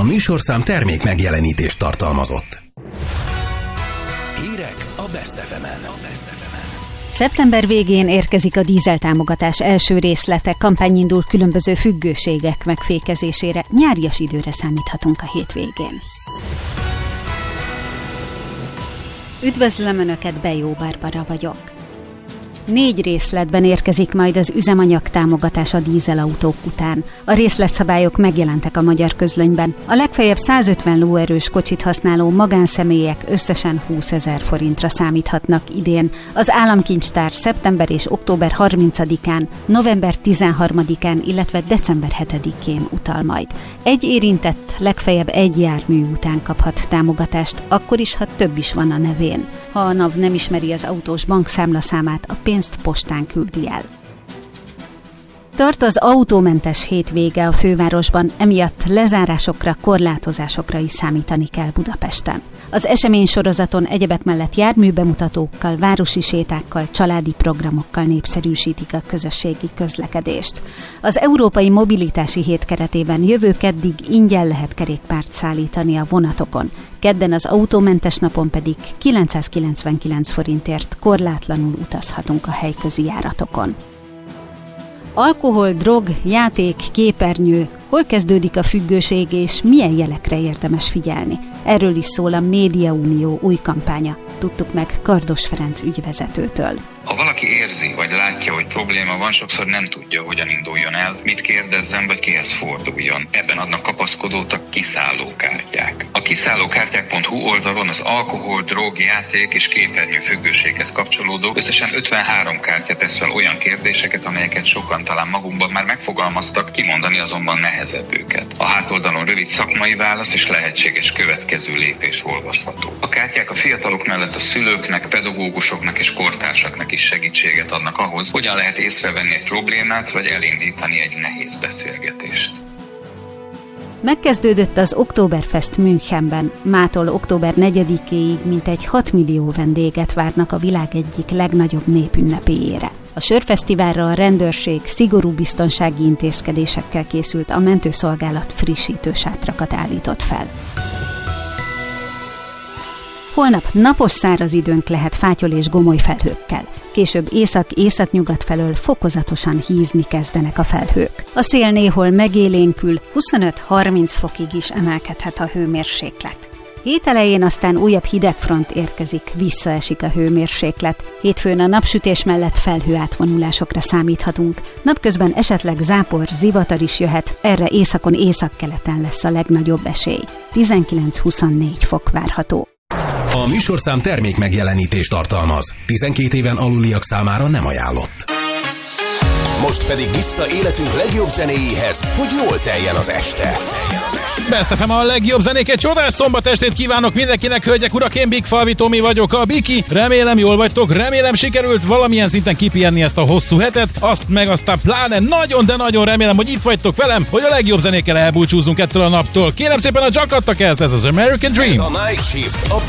műsorszám termék megjelenítést tartalmazott. Hírek a Best FM-en. Szeptember végén érkezik a dízeltámogatás első részlete, kampány indul különböző függőségek megfékezésére, nyárias időre számíthatunk a hétvégén. Üdvözlöm Önöket, Bejó Barbara vagyok. 4 részletben érkezik majd az üzemanyag támogatás a dízelautók után. A részletszabályok megjelentek a magyar közlönyben. A legfeljebb 150 lóerős kocsit használó magánszemélyek összesen 20 000 forintra számíthatnak idén. Az államkincstár szeptember és október 30-án, november 13-án, illetve december 7-én utal majd. Egy érintett legfeljebb egy jármű után kaphat támogatást, akkor is, ha több is van a nevén. Ha a NAV nem ismeri az autós bankszámlaszámát, a pénzt postán küldi el. Tart az autómentes hétvége a fővárosban, emiatt lezárásokra, korlátozásokra is számítani kell Budapesten. Az eseménysorozaton egyebek mellett járműbemutatókkal, városi sétákkal, családi programokkal népszerűsítik a közösségi közlekedést. Az Európai Mobilitási Hét keretében jövő keddig ingyen lehet kerékpárt szállítani a vonatokon. Kedden az autómentes napon pedig 999 forintért korlátlanul utazhatunk a helyközi járatokon. Alkohol, drog, játék, képernyő, hol kezdődik a függőség és milyen jelekre érdemes figyelni? Erről is szól a Médiaunió új kampánya. Tudtuk meg Kardos Ferenc ügyvezetőtől. Ha valaki érzi, vagy látja, hogy probléma van, sokszor nem tudja, hogyan induljon el, mit kérdezzen, vagy kihez forduljon. Ebben adnak kapaszkodót a kiszállókártyák. A kiszállókártyák.hu oldalon az alkohol, drog, játék és képernyő függőséghez kapcsolódó összesen 53 kártya tesz fel olyan kérdéseket, amelyeket sokan talán magunkban már megfogalmaztak, kimondani azonban nehezebb őket. A hátoldalon rövid szakmai válasz és lehetséges következő lépés olvasható. A kártyák a fiatalok mellett a szülőknek, pedagógusoknak és kortársaknak is segítséget adnak ahhoz, hogyan lehet észrevenni egy problémát, vagy elindítani egy nehéz beszélgetést. Megkezdődött az Oktoberfest Münchenben. Mától október 4-éig mintegy 6 millió vendéget várnak a világ egyik legnagyobb népünnepéjére. A sörfesztiválra a rendőrség szigorú biztonsági intézkedésekkel készült, a mentőszolgálat frissítő sátrakat állított fel. Holnap napos száraz időnk lehet fátyol és gomoly felhőkkel. Később észak-északnyugat felől fokozatosan hízni kezdenek a felhők. A szél néhol megélénkül, 25-30 fokig is emelkedhet a hőmérséklet. Hét elején aztán újabb hidegfront érkezik, visszaesik a hőmérséklet. Hétfőn a napsütés mellett felhőátvonulásokra számíthatunk. Napközben esetleg zápor, zivatar is jöhet, erre északon északkeleten lesz a legnagyobb esély. 19-24 fok várható. A műsorszám termék megjelenítést tartalmaz. 12 éven aluliak számára nem ajánlott. Most pedig vissza életünk legjobb zenéjéhez, hogy jól teljen az este. Best FM a legjobb zenék, egy csodás szombat estét kívánok mindenkinek, hölgyek, urak, én Big Falvi Tomi vagyok, a Biki. Remélem jól vagytok, remélem sikerült valamilyen szinten kipihenni ezt a hosszú hetet, azt meg aztán pláne nagyon, de nagyon remélem, hogy itt vagytok velem, hogy a legjobb zenékkel elbúcsúzunk ettől a naptól. Kérem szépen, a Jackatta kezd, ez az American Dream. Ez a Night Shift, a